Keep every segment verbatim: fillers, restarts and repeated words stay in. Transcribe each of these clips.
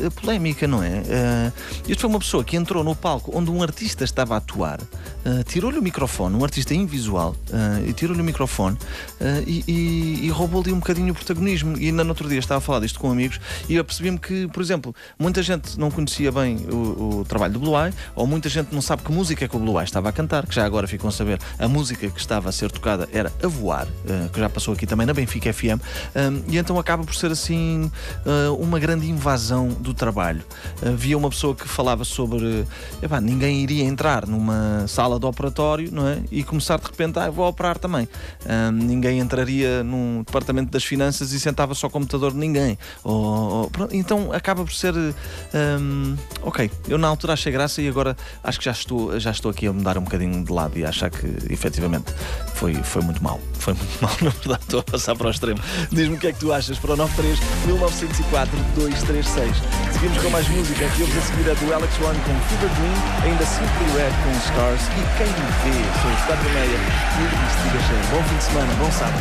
uh, polémica, não é? Uh, isto foi uma pessoa que entrou no palco onde um artista estava a atuar, uh, tirou-lhe o microfone, um artista invisual, uh, e tirou-lhe o microfone uh, e, e, e roubou-lhe um bocadinho o protagonismo. E ainda no outro dia estava a falar disto com amigos e eu apercebi-me que, por exemplo, muita gente não conhecia bem o, o trabalho do Blue Eye, ou muita gente não sabe que música é que o Blue Eye estava a cantar, que já agora ficam a saber, a música que estava a ser tocada era A Voar, uh, que já passou aqui também na Benfica F M, um, e então acaba por ser assim uh, uma grande invasão do trabalho. Havia uma pessoa que falava sobre epá, ninguém iria entrar numa sala de operatório, não é? E começar de repente, ah, vou operar também. Um, ninguém entraria num departamento das finanças e sentava-se ao computador de ninguém. Ou, ou, então acaba por ser um, ok, eu na altura achei graça e agora acho que já estou, já estou aqui a mudar um bocadinho de lado e a achar que efetivamente foi, foi muito mal. Foi muito mal, na verdade, estou a passar para o extremo. Diz-me o que é que tu achas para o nove três mil novecentos e quatro dois três seis. Seguimos com mais música. Aqui vamos a seguir a do Alex One com Fever Dream, ainda Simply Red com Stars e Quem Me Vê. São as quatro e meia e isto diga cheio. Bom fim de semana, bom sábado.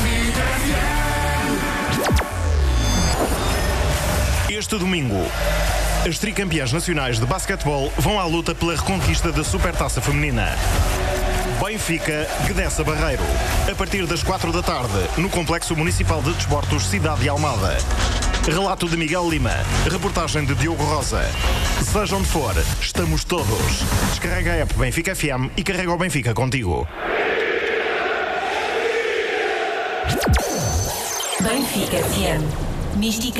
Este domingo, as tricampeãs nacionais de basquetebol vão à luta pela reconquista da Supertaça Feminina. Benfica, Gdessa Barreiro. A partir das quatro da tarde, no Complexo Municipal de Desportos Cidade de Almada. Relato de Miguel Lima. Reportagem de Diogo Rosa. Seja onde for, estamos todos. Descarrega a app Benfica F M e carrega o Benfica contigo. Benfica F M. Mística